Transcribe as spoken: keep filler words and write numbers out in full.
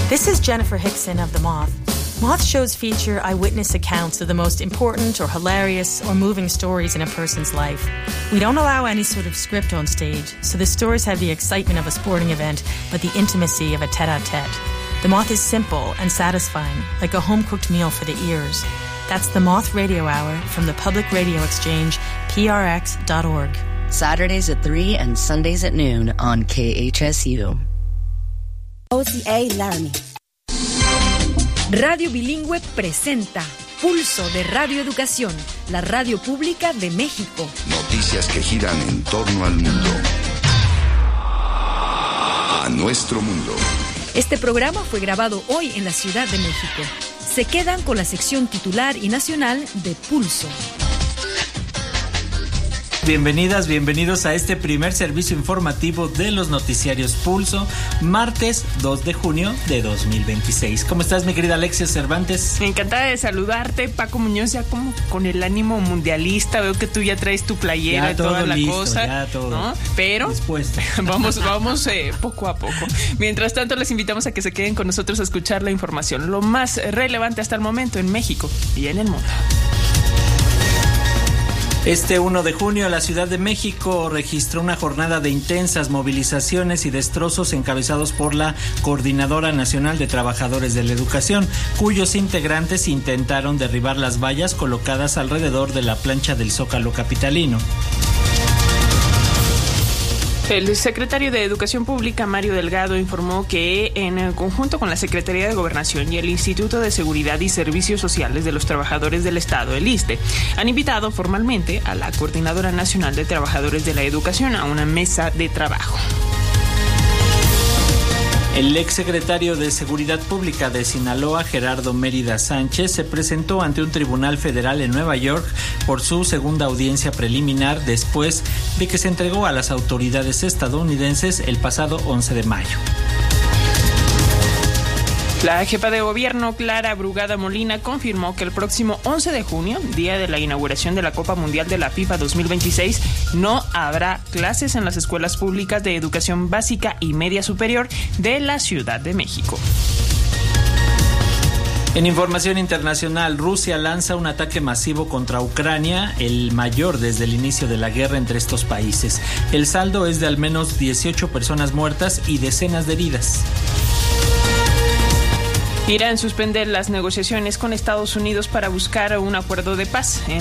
This is Jennifer Hickson of The Moth. Moth shows feature eyewitness accounts of the most important or hilarious or moving stories in a person's life. We don't allow any sort of script on stage, so the stories have the excitement of a sporting event, but the intimacy of a tete-a-tete. The Moth is simple and satisfying, like a home-cooked meal for the ears. That's The Moth Radio Hour from the Public Radio Exchange, P R X dot org. Saturdays at three and Sundays at noon on K H S U. O T A Learning. Radio Bilingüe presenta Pulso de Radio Educación, la radio pública de México. Noticias que giran en torno al mundo. A nuestro mundo. Este programa fue grabado hoy en la Ciudad de México. Se quedan con la sección titular y nacional de Pulso. Bienvenidas, bienvenidos a este primer servicio informativo de los noticiarios Pulso, martes dos de junio de dos mil veintiséis. ¿Cómo estás, mi querida Alexia Cervantes? Encantada de saludarte, Paco Muñoz, ya como con el ánimo mundialista. Veo que tú ya traes tu playera y toda la listo, cosa, ya todo. ¿no? Pero Después. vamos, vamos eh, poco a poco. Mientras tanto, les invitamos a que se queden con nosotros a escuchar la información, lo más relevante hasta el momento en México y en el mundo. Este primero de junio, la Ciudad de México registró una jornada de intensas movilizaciones y destrozos encabezados por la Coordinadora Nacional de Trabajadores de la Educación, cuyos integrantes intentaron derribar las vallas colocadas alrededor de la plancha del Zócalo capitalino. El secretario de Educación Pública, Mario Delgado, informó que en conjunto con la Secretaría de Gobernación y el Instituto de Seguridad y Servicios Sociales de los Trabajadores del Estado, el ISSSTE, han invitado formalmente a la Coordinadora Nacional de Trabajadores de la Educación a una mesa de trabajo. El exsecretario de Seguridad Pública de Sinaloa, Gerardo Mérida Sánchez, se presentó ante un tribunal federal en Nueva York por su segunda audiencia preliminar después de que se entregó a las autoridades estadounidenses el pasado once de mayo. La jefa de gobierno, Clara Brugada Molina, confirmó que el próximo once de junio, día de la inauguración de la Copa Mundial de la FIFA dos mil veintiséis, no habrá clases en las escuelas públicas de educación básica y media superior de la Ciudad de México. En información internacional, Rusia lanza un ataque masivo contra Ucrania, el mayor desde el inicio de la guerra entre estos países. El saldo es de al menos dieciocho personas muertas y decenas de heridas. Irán suspende las negociaciones con Estados Unidos para buscar un acuerdo de paz.